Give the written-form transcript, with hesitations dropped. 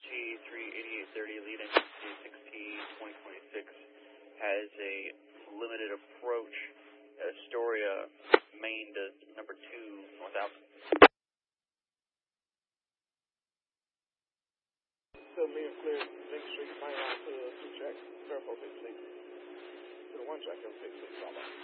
G38830 leading C6T2026 has a limited approach Astoria, Maine to number 2 north out. So me and clear Link Street, find out to check, verify 56. To the 1 track of 56,